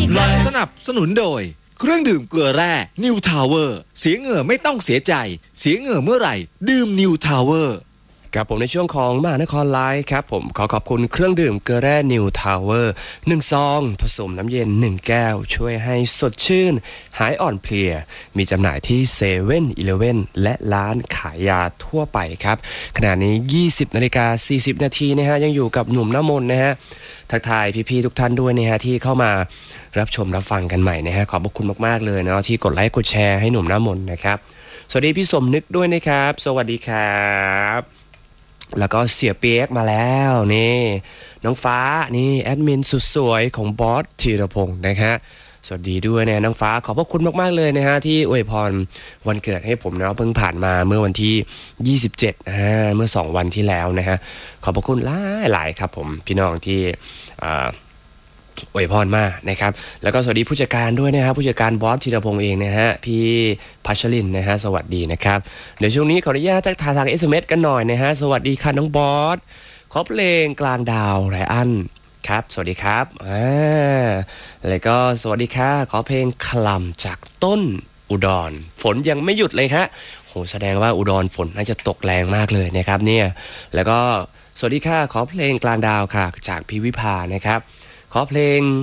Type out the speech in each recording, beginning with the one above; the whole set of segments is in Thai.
สนับสนุนโดยเครื่องดื่มเกลือแร่ New Tower เสียเหงื่อไม่ต้องเสียใจเสียเหงื่อเมื่อไหร่ดื่ม New Tower ครับผมในช่วงของมหานครไลฟ์ครับผมขอบคุณเครื่องดื่มเกลือแร่นิวทาวเวอร์1ซองผสมน้ำเย็น1แก้วช่วยให้สดชื่นหายอ่อนเพลียมีจำหน่ายที่เซเว่นอีเลฟเว่นและร้านขายยาทั่วไปครับขณะนี้ 20:40 นาทีนะฮะยังอยู่กับหนุ่มน้ำมนต์นะฮะทักทายพี่ๆทุกท่านด้วยนะฮะที่เข้ามารับชมรับฟังกันใหม่นะฮะขอบคุณมากๆเลยเนาะที่กดไลค์กดแชร์ให้หนุ่มน้ำมนต์นะครับสวัสดีพี่สมนึกด้วยนะครับสวัสดีครับแล้วก็เสียเปียกมาแล้วนี่น้องฟ้านี่แอดมินสุดสวยของบอสธีรพงศ์นะครับสวัสดีด้วยนะน้องฟ้าขอบพระคุณมากๆเลยนะฮะที่อวยพรวันเกิดให้ผมนะเพิ่งผ่านมาเมื่อวันที่27เมื่อ2วันที่แล้วนะฮะขอบพระคุณหลายครับผมพี่น้องที่อวยพรมากนะครับแล้วก็สวัสดีผู้จัดการด้วยนะครับผู้จัดการบอสธีรพงศ์เองนะฮะพี่พัชรินนะฮะสวัสดีนะครับเดี๋ยวช่วงนี้ขออนุญาตทักทายทาง SMS กันหน่อยนะฮะสวัสดีค่ะน้องบอสขอเพลงกลางดาวไรอันครับสวัสดีครับแล้วก็สวัสดีค่ะขอเพลงคลำจากต้นอุดรฝนยังไม่หยุดเลยครับโหแสดงว่าอุดรฝนน่าจะตกแรงมากเลยนะครับเนี่ยแล้วก็สวัสดีค่ะขอเพลงกลางดาวค่ะจากพี่วิภานะครับขอเพลง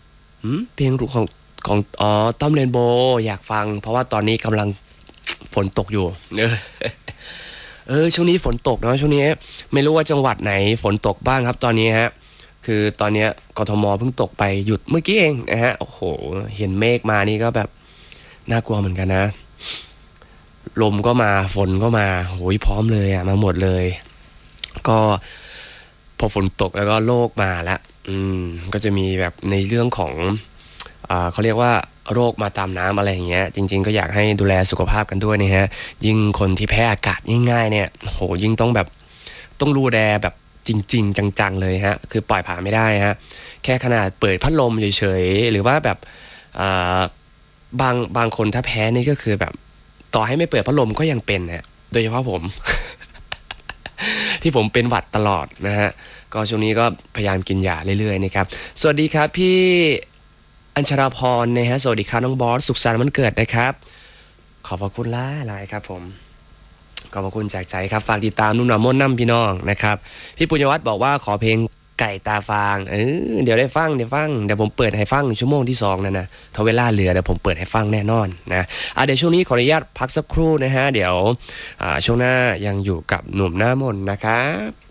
ของต้อมเรนโบว์อยากฟังเพราะว่าตอนนี้กำลังฝนตกอยู่ช่วงนี้ฝนตกเนาะช่วงนี้ไม่รู้ว่าจังหวัดไหนฝนตกบ้างครับตอนนี้ฮะคือตอนนี้กทมเพิ่งตกไปหยุดเมื่อกี้เองนะฮะโอ้โหเห็นเมฆมานี่ก็แบบน่ากลัวเหมือนกันนะลมก็มาฝนก็มาโหยพร้อมเลยมาหมดเลยก็พอฝนตกแล้วก็โรคมาแล้วก็จะมีแบบในเรื่องของเขาเรียกว่าโรคมาตามน้ำอะไรอย่างเงี้ยจริงๆก็อยากให้ดูแลสุขภาพกันด้วยนะฮะยิ่งคนที่แพ้อากาศง่ายๆเนี่ยโหยิ่งต้องดูแลแบบจริงๆจังๆเลยฮะคือปล่อยผ่านไม่ได้ฮะแค่ขนาดเปิดพัดลมเฉยๆหรือว่าแบบบางคนถ้าแพ้นี่ก็คือแบบต่อให้ไม่เปิดพัดลมก็ยังเป็นฮะโดยเฉพาะผม ที่ผมเป็นหวัดตลอดนะฮะก็ช่วงนี้ก็พยายามกินยาเรื่อยๆนะครับสวัสดีครับพี่อัญชราพรนะฮะสวัสดีครับน้องบอสสุขสันต์วันเกิดนะครับขอบพระคุณหลายครับผมขอบพระคุณจากใจครับฝากติดตามนุ่มหนามม่นน้ำพี่น้องนะครับพี่ปุญญวัฒน์บอกว่าขอเพลงไก่ตาฟางเดี๋ยวได้ฟังเดี๋ยวผมเปิดให้ฟังชั่วโมงที่2นะถ้าเวลาเหลือเดี๋ยวผมเปิดให้ฟังแน่นอนนะเดี๋ยวช่วงนี้ขออนุญาตพักสักครู่นะฮะเดี๋ยวช่วงหน้ายังอยู่กับหนุ่มหน้ามนต์นะครับ